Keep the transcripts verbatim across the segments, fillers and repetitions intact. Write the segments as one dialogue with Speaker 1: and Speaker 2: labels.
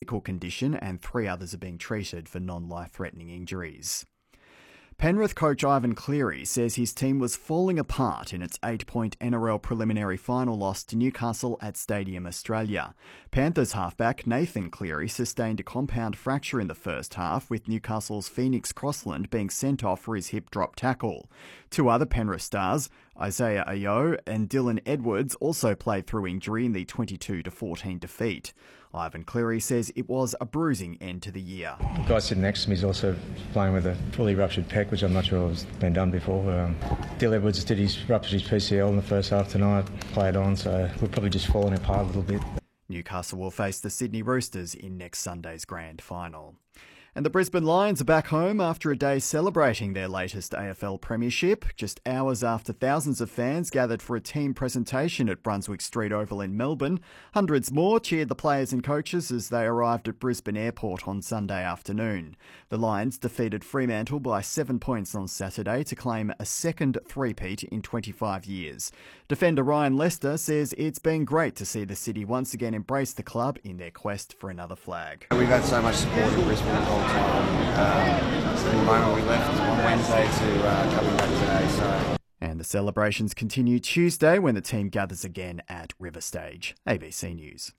Speaker 1: condition and three others are being treated for non-life-threatening injuries. Penrith coach Ivan Cleary says his team was falling apart in its eight-point N R L preliminary final loss to Newcastle at Stadium Australia. Panthers halfback Nathan Cleary sustained a compound fracture in the first half, with Newcastle's Phoenix Crossland being sent off for his hip drop tackle. Two other Penrith stars, Isaiah Ayo and Dylan Edwards, also played through injury in the twenty-two to fourteen defeat. Ivan Cleary says it was a bruising end to the year.
Speaker 2: The guy sitting next to me is also playing with a fully ruptured pec, which I'm not sure has been done before. Um, Dylan Edwards did his ruptured his P C L in the first half tonight, played on, so we're probably just falling apart a little bit.
Speaker 1: Newcastle will face the Sydney Roosters in next Sunday's grand final. And the Brisbane Lions are back home after a day celebrating their latest A F L premiership, just hours after thousands of fans gathered for a team presentation at Brunswick Street Oval in Melbourne. Hundreds more cheered the players and coaches as they arrived at Brisbane Airport on Sunday afternoon. The Lions defeated Fremantle by seven points on Saturday to claim a second three-peat in twenty-five years. Defender Ryan Lester says it's been great to see the city once again embrace the club in their quest for another flag.
Speaker 3: We've had so much support in Brisbane the whole time. Um, from the moment we left on Wednesday to uh, coming back today. So.
Speaker 1: And the celebrations continue Tuesday when the team gathers again at River Stage. A B C News.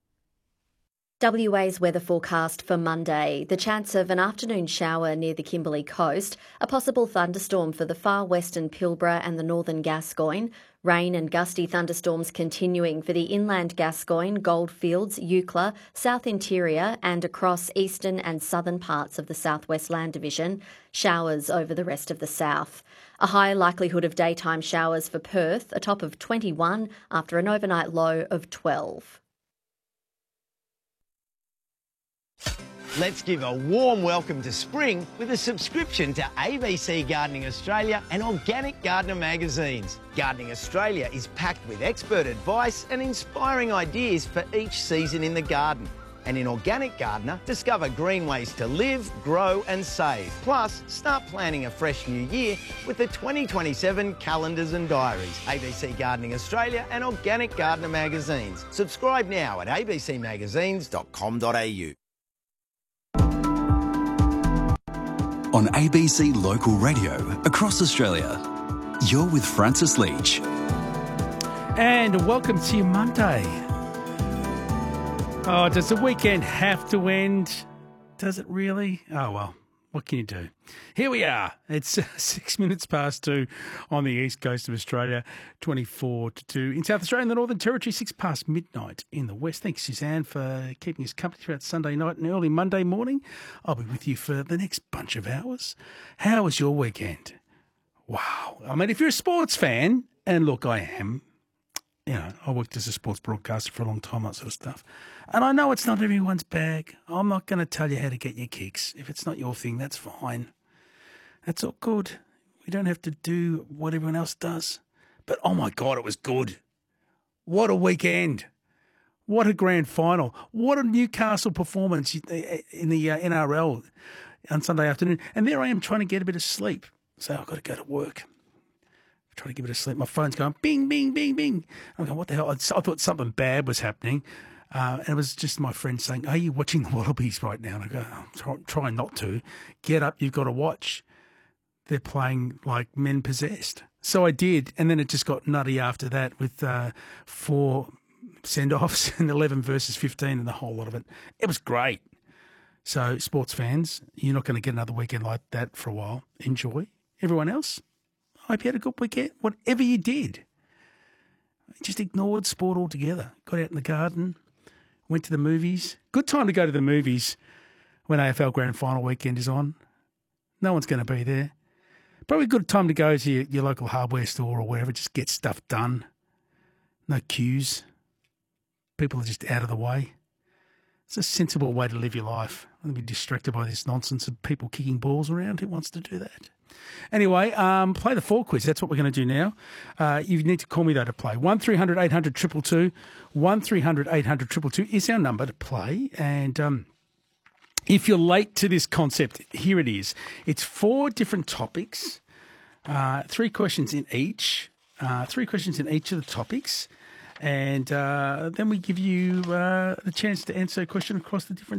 Speaker 4: W A's weather forecast for Monday. The chance of an afternoon shower near the Kimberley coast, a possible thunderstorm for the far western Pilbara and the northern Gascoyne, rain and gusty thunderstorms continuing for the inland Gascoyne, Goldfields, Eucla, South Interior and across eastern and southern parts of the South West Land Division, showers over the rest of the south. A high likelihood of daytime showers for Perth, a top of twenty-one after an overnight low of twelve.
Speaker 5: Let's give a warm welcome to spring with a subscription to A B C Gardening Australia and Organic Gardener magazines. Gardening Australia is packed with expert advice and inspiring ideas for each season in the garden. And in Organic Gardener, discover green ways to live, grow and save. Plus, start planning a fresh new year with the twenty twenty-seven calendars and diaries. A B C Gardening Australia and Organic Gardener magazines. Subscribe now at a b c magazines dot com dot a u.
Speaker 6: On A B C Local Radio across Australia, you're with Francis Leach.
Speaker 7: And welcome to your Monday. Oh, does the weekend have to end? Does it really? Oh, well, what can you do? Here we are. It's six minutes past two on the east coast of Australia, twenty-four to two in South Australia and the Northern Territory, six past midnight in the west. Thanks, Suzanne, for keeping us company throughout Sunday night and early Monday morning. I'll be with you for the next bunch of hours. How was your weekend? Wow. I mean, if you're a sports fan, and look, I am, you know, I worked as a sports broadcaster for a long time, that sort of stuff. And I know it's not everyone's bag. I'm not going to tell you how to get your kicks. If it's not your thing, that's fine. That's all good. We don't have to do what everyone else does. But, oh, my God, it was good. What a weekend. What a grand final. What a Newcastle performance in the uh, N R L on Sunday afternoon. And there I am trying to get a bit of sleep. So I've got to go to work. Trying to give it a sleep. My phone's going bing, bing, bing, bing. I'm going, what the hell? I thought something bad was happening. Uh, and it was just my friend saying, are you watching the Wallabies right now? And I go, I'm try, trying not to. Get up, you've got to watch. They're playing like men possessed. So I did. And then it just got nutty after that with uh, four send-offs and eleven versus fifteen and the whole lot of it. It was great. So sports fans, you're not going to get another weekend like that for a while. Enjoy. Everyone else, I hope you had a good weekend. Whatever you did, just ignored sport altogether. Got out in the garden, went to the movies. Good time to go to the movies when A F L Grand Final weekend is on. No one's going to be there. Probably a good time to go to your, your local hardware store or wherever. Just get stuff done. No queues. People are just out of the way. It's a sensible way to live your life. Don't be distracted by this nonsense of people kicking balls around. Who wants to do that? Anyway, um, play the four quiz. That's what we're going to do now. Uh, you need to call me, though, to play. one three hundred eight hundred two two two. one three hundred eight hundred two two two is our number to play. And um, if you're late to this concept, here it is. It's four different topics, uh, three questions in each, uh, three questions in each of the topics. And uh, then we give you uh, the chance to answer a question across the different